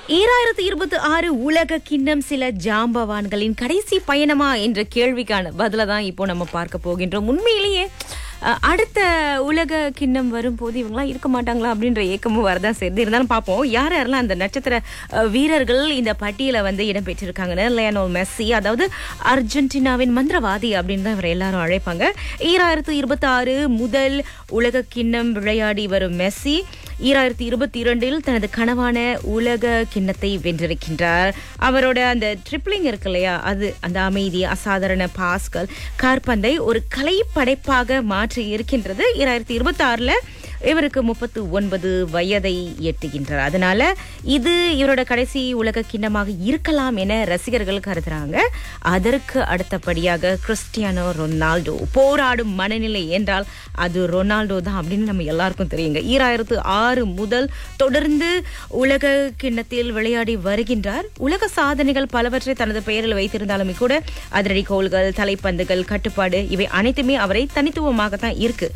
2026 உலக கிண்ணம் சில ஜாம்பவான்களின் கடைசி பயணமா என்ற கேள்விக்கான பதில தான் இப்போ நம்ம பார்க்க போகின்றோம். உண்மையிலேயே அடுத்த உலக கிண்ணம் வரும்போது இவங்களாம் இருக்க மாட்டாங்களா அப்படின்ற ஏக்கமும் வரதான் செய்யுது. இருந்தாலும் பார்ப்போம் யார் யாரெல்லாம் அந்த நட்சத்திர வீரர்கள் இந்த பட்டியலை வந்து இடம்பெற்றிருக்காங்கன்னு. லயனல் மெஸ்ஸி, அதாவது அர்ஜென்டினாவின் மந்திரவாதி அப்படின்னு தான் இவரை எல்லாரும் அழைப்பாங்க. 2026 முதல் உலக கிண்ணம் விளையாடி வரும் மெஸ்ஸி 2022 தனது கனவான உலக கிண்ணத்தை வென்றிருக்கின்றார். அவரோட அந்த ட்ரிப்ளிங் இருக்கு இல்லையா, அது அந்த அமைதி, அசாதாரண பாஸ்கள், காற்பந்தை ஒரு கலை படைப்பாக மாற்றி இருக்கின்றது. 2026 இவருக்கு 39 வயதை எட்டுகின்றார். அதனால இது இவரோட கடைசி உலக கிண்ணமாக இருக்கலாம் என ரசிகர்கள் கருதுறாங்க. அதற்கு அடுத்தபடியாக கிறிஸ்டியானோ ரொனால்டோ. போராடும் மனநிலை என்றால் அது ரொனால்டோ தான் அப்படின்னு நம்ம எல்லாருக்கும் தெரியுங்க. 2006 முதல் தொடர்ந்து உலக கிண்ணத்தில் விளையாடி வருகின்றார். உலக சாதனைகள் பலவற்றை தனது பெயரில் வைத்திருந்தாலுமே கூட அதிரடி கோல்கள், தலைப்பந்துகள், கட்டுப்பாடு இவை அனைத்துமே அவரை தனித்துவமாகத்தான் இருக்கு.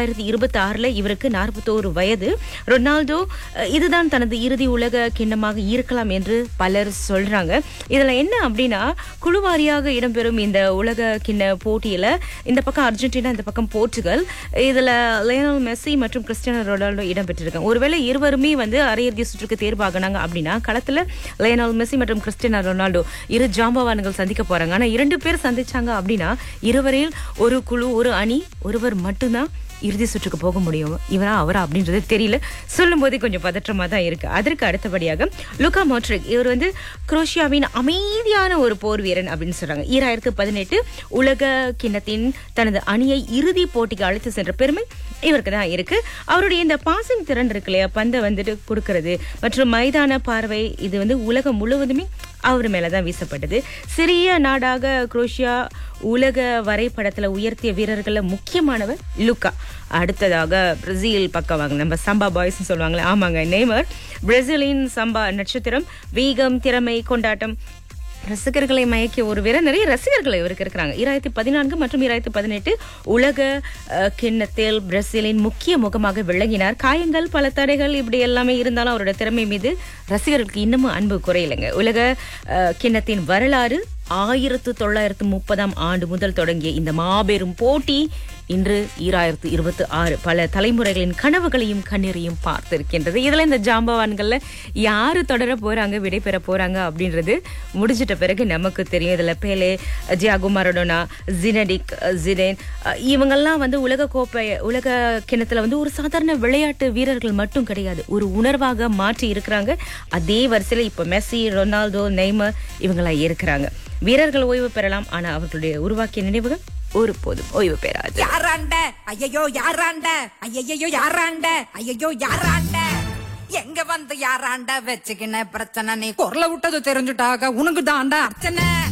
2026 இவருக்கு 41 வயது. ரொனால்டோ இதுதான் தனது இறுதி உலக கிண்ணமாக இருக்கலாம் என்று பலர் சொல்றாங்க. இதுல என்ன அப்படின்னா, குழுவாரியாக இடம்பெறும் இந்த உலக கிண்ண போட்டியில இந்த பக்கம் அர்ஜென்டினா, இந்த பக்கம் போர்ச்சுகல், இதுல லயனல் மெஸ்ஸி மற்றும் கிறிஸ்டியானோ ரொனால்டோ இடம்பெற்றிருக்காங்க. ஒருவேளை இருவருமே வந்து அரையிறுதி சுற்றுக்கு தேர்வாகினாங்க அப்படின்னா களத்துல லயனல் மெஸ்ஸி மற்றும் கிறிஸ்டியானோ ரொனால்டோ இரு ஜாம்பவான்கள் சந்திக்க போறாங்க. ஆனா 2 பேர் சந்திச்சாங்க அப்படின்னா இருவரில் ஒரு குழு, ஒரு அணி, ஒருவர் மட்டும்தான் இறுதி சுற்றுக்கு போக முடியும். இவரா அவரா அப்படின்றது தெரியல. சொல்லும் போதே கொஞ்சம் பதற்றமா தான் இருக்கு. அதற்கு அடுத்தபடியாக லூகா மோட்ரிக். இவர் வந்து குரோஷியாவின் அமைதியான ஒரு போர் வீரன் அப்படின்னு சொல்றாங்க. 2018 உலக கிண்ணத்தின் தனது அணியை இறுதி போட்டிக்கு அழைத்து சென்ற பெருமை இவருக்கு தான் இருக்கு. அவருடைய இந்த பாசிங் திறன் இருக்கு இல்லையா, பந்தை வந்துட்டு கொடுக்கறது மற்றும் மைதான பார்வை, இது வந்து உலகம் முழுவதுமே அவர் மேலதான் வீசப்பட்டது. சிறிய நாடாக குரோஷியா உலக வரைபடத்துல உயர்த்திய வீரர்கள்ல முக்கியமானவர் லுக்கா. அடுத்ததாக பிரேசில் பக்கம் வாங்க, நம்ம சம்பா பாய்ஸ் சொல்லுவாங்களே, ஆமாங்க, நெய்மர். பிரேசிலின் சம்பா நட்சத்திரம். வேகம், திறமை, கொண்டாட்டம், ரசிகர்களை மயக்கிய ஒரு வீரர். நிறைய ரசிகர்கள் இவருக்கு இருக்கிறாங்க. 2014 மற்றும் 2018 உலக கிண்ணத்தில் பிரேசிலின் முக்கிய முகமாக விளங்கினார். காயங்கள், பல தடைகள் இப்படி எல்லாமே இருந்தாலும் அவரோட திறமை மீது ரசிகர்களுக்கு இன்னமும் அன்பு குறையலைங்க. உலக கிண்ணத்தின் வரலாறு 1930ஆம் ஆண்டு முதல் தொடங்கிய இந்த மாபெரும் போட்டி இன்று 2026 பல தலைமுறைகளின் கனவுகளையும் கண்ணீரையும் பார்த்திருக்கின்றது. இதுல இந்த ஜாம்பவான்கள்ல யாரு தொடர போறாங்க, விடைபெற போறாங்க அப்படின்றது முடிஞ்சிட்ட பிறகு நமக்கு தெரியும். இதுல பேலே, ஜியாகோ மரடோனா, ஜினடிக் ஜிடேன் இவங்கெல்லாம் வந்து உலக கிண்ணத்துல வந்து ஒரு சாதாரண விளையாட்டு வீரர்கள் மட்டும் கிடையாது, ஒரு உணர்வாக மாற்றி இருக்கிறாங்க. அதே வரிசையில இப்ப மெஸ்ஸி, ரொனால்டோ, நெய்மர் இவங்கெல்லாம் இருக்கிறாங்க. வீரர்கள் ஓய்வு பெறலாம், ஆனா அவர்களுடைய உருவாக்கிய நினைவுகள் ஒருபோதும் ஓய்வு பெறாது. யாராண்ட ஐயோ, யாராண்ட ஐயோ, யாராண்ட ஐயோ, யாராண்ட எங்க வந்து யாராண்ட வச்சுக்கின பிரச்சனை, நீ குரல விட்டது தெரிஞ்சுட்டாக உனக்கு தாண்டா அர்ச்சனை.